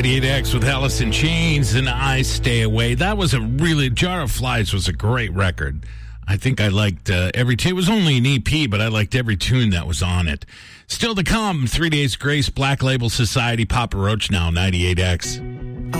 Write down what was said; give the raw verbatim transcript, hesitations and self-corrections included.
ninety-eight X with Alice in Chains and I Stay Away. That was a really, Jar of Flies was a great record. I think I liked uh, every tune. It was only an E P, but I liked every tune that was on it. Still to come, Three Days Grace, Black Label Society, Papa Roach now, ninety-eight X.